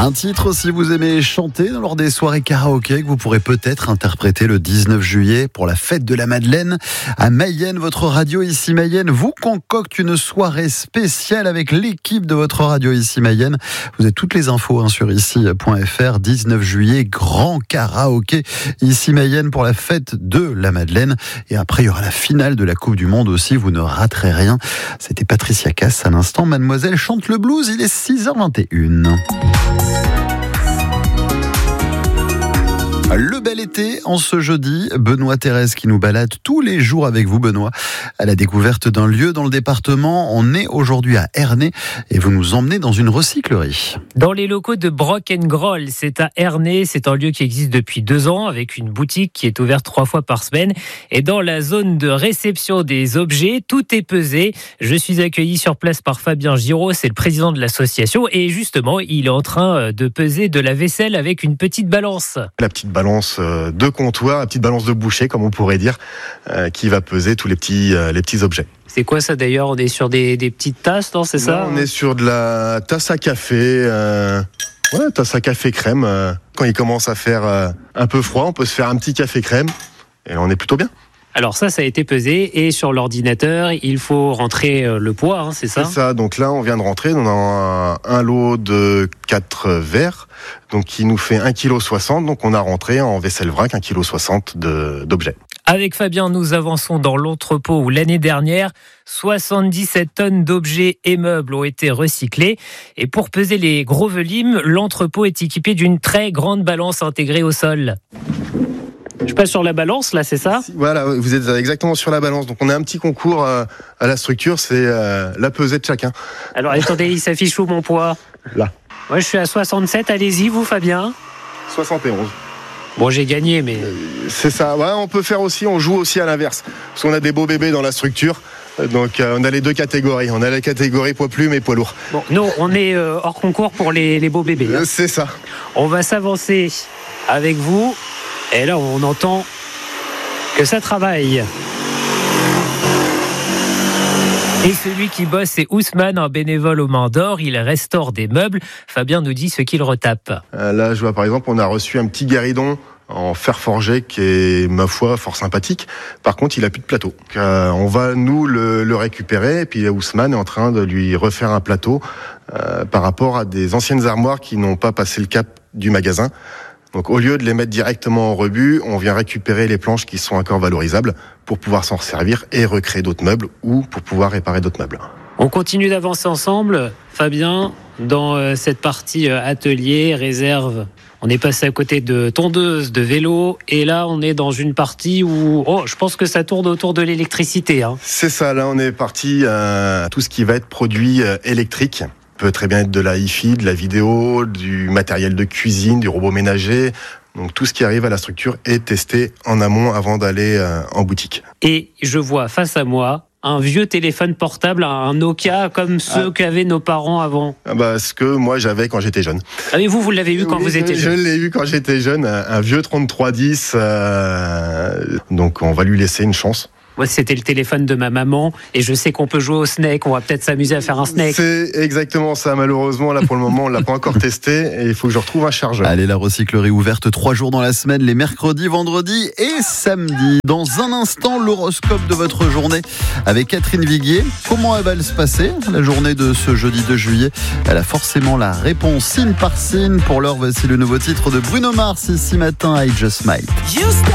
Un titre si vous aimez chanter lors des soirées karaoké que vous pourrez peut-être interpréter le 19 juillet pour la fête de la Madeleine à Mayenne. Votre radio ici Mayenne vous concocte une soirée spéciale avec l'équipe de votre radio ici Mayenne. Vous avez toutes les infos sur ici.fr. 19 juillet, grand karaoké ici Mayenne pour la fête de la Madeleine. Et après il y aura la finale de la Coupe du Monde aussi, vous ne raterez rien. C'était Patricia Cass à l'instant. Mademoiselle chante le blues, il est 6h21. Le bel été en ce jeudi, Benoît Thérèse qui nous balade tous les jours avec vous Benoît à la découverte d'un lieu dans le département. On est aujourd'hui à Ernée et vous nous emmenez dans une recyclerie. Dans les locaux de Brock & Groll, c'est à Ernée, c'est un lieu qui existe depuis 2 ans avec une boutique qui est ouverte 3 fois par semaine. Et dans la zone de réception des objets, tout est pesé. Je suis accueilli sur place par Fabien Giraud, c'est le président de l'association et justement il est en train de peser de la vaisselle avec une petite balance. La petite balance de comptoir, la petite balance de boucher comme on pourrait dire, qui va peser tous les petits objets. C'est quoi ça d'ailleurs? On est sur des petites tasses, non? C'est ça? Là, on est sur de la tasse à café, tasse à café crème. Quand il commence à faire un peu froid, on peut se faire un petit café crème et on est plutôt bien. Alors ça a été pesé et sur l'ordinateur, il faut rentrer le poids, c'est ça? C'est ça, donc là on vient de rentrer dans un lot de 4 verres, donc qui nous fait 1,60 kg, donc on a rentré en vaisselle vrac 1,60 kg d'objets. Avec Fabien, nous avançons dans l'entrepôt où l'année dernière, 77 tonnes d'objets et meubles ont été recyclés. Et pour peser les gros volumes, l'entrepôt est équipé d'une très grande balance intégrée au sol. Je passe sur la balance, là, c'est ça? Voilà, vous êtes exactement sur la balance. Donc on a un petit concours à la structure, c'est la pesée de chacun. Alors attendez, il s'affiche où mon poids? Là. Moi je suis à 67, allez-y vous Fabien. 71. Bon, j'ai gagné, mais... C'est ça, ouais, on peut faire aussi, on joue aussi à l'inverse. Parce qu'on a des beaux bébés dans la structure. Donc on a les 2 catégories. On a la catégorie poids plume et poids lourd. Bon, nous, on est hors concours pour les beaux bébés. C'est ça. On va s'avancer avec vous. Et là, on entend que ça travaille. Et celui qui bosse, c'est Ousmane, un bénévole aux mains d'or. Il restaure des meubles. Fabien nous dit ce qu'il retape. Là, je vois par exemple, on a reçu un petit guéridon en fer forgé qui est, ma foi, fort sympathique. Par contre, il n'a plus de plateau. On va, nous, le récupérer. Et puis, Ousmane est en train de lui refaire un plateau par rapport à des anciennes armoires qui n'ont pas passé le cap du magasin. Donc, au lieu de les mettre directement en rebut, on vient récupérer les planches qui sont encore valorisables pour pouvoir s'en servir et recréer d'autres meubles ou pour pouvoir réparer d'autres meubles. On continue d'avancer ensemble, Fabien, dans cette partie atelier, réserve. On est passé à côté de tondeuses, de vélos, et là on est dans une partie où, je pense que ça tourne autour de l'électricité. C'est ça, là on est parti à tout ce qui va être produit électrique. Peut très bien être de la hi-fi, de la vidéo, du matériel de cuisine, du robot ménager. Donc tout ce qui arrive à la structure est testé en amont avant d'aller en boutique. Et je vois face à moi un vieux téléphone portable, un Nokia comme ceux qu'avaient nos parents avant. Ce que moi j'avais quand j'étais jeune. Ah mais vous l'avez eu quand vous étiez jeune? Je l'ai eu quand j'étais jeune, un vieux 3310. Donc on va lui laisser une chance. Moi, c'était le téléphone de ma maman et je sais qu'on peut jouer au Snake. On va peut-être s'amuser à faire un Snake. C'est exactement ça. Malheureusement, là, pour le moment, on l'a pas encore testé et il faut que je retrouve un chargeur. Allez, la recyclerie ouverte 3 jours dans la semaine, les mercredis, vendredis et samedis. Dans un instant, l'horoscope de votre journée avec Catherine Viguier. Comment elle va se passer, la journée de ce jeudi 2 juillet? Elle a forcément la réponse signe par signe. Pour l'heure, voici le nouveau titre de Bruno Mars, ici matin, I Just Smile.